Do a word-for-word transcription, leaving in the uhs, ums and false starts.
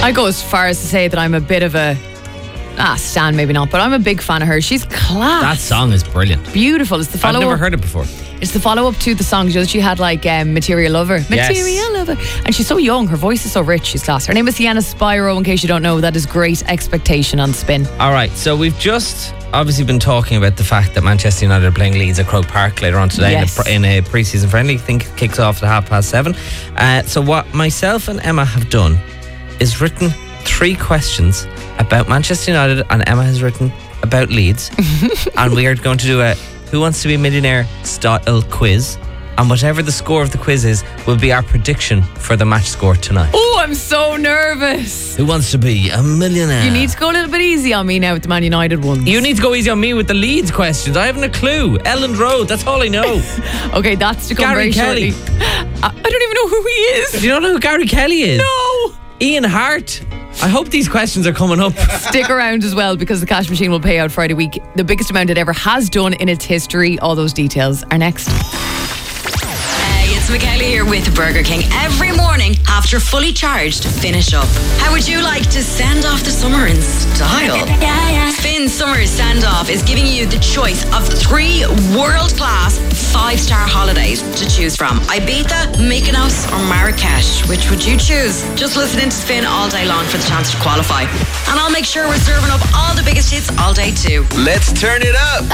I go as far as to say that I'm a bit of a ah stan, maybe not, but I'm a big fan of her. She's class. That song is brilliant. Beautiful. It's the follow. I've never up. heard it before. It's the follow up to the song that she had, like um, Material Lover. Yes. Material Lover. And she's so young. Her voice is so rich. She's class. Her name is Sienna Spyro, in case you don't know. That is Great Expectation on Spin. All right, so we've just obviously been talking about the fact that Manchester United are playing Leeds at Croke Park later on today Yes. in, a, in a pre-season friendly. I think it kicks off at half past seven. Uh, so what myself and Emma have done is written three questions about Manchester United, and Emma has written about Leeds. And we are going to do a Who Wants to Be a Millionaire style quiz. And whatever the score of the quiz is will be our prediction for the match score tonight. Oh, I'm so nervous. Who wants to be a millionaire? You need to go a little bit easy on me now with the Man United ones. You need to go easy on me with the Leeds questions. I haven't a clue. Elland Road, that's all I know. Okay, that's to come Gary very Kelly. shortly. I, I don't even know who he is. Do you not know who Gary Kelly is? No. Ian Hart. I hope these questions are coming up. Stick around as well, because the cash machine will pay out Friday week. The biggest amount it ever has done in its history. All those details are next. It's Michaela here with Burger King. Every morning after fully charged, finish up. How would you like to send off the summer in style? Yeah, yeah. Spin Summer Send Off is giving you the choice of three world-class five-star holidays to choose from. Ibiza, Mykonos or Marrakesh. Which would you choose? Just listen in to Spin all day long for the chance to qualify. And I'll make sure we're serving up all the biggest hits all day too. Let's turn it up.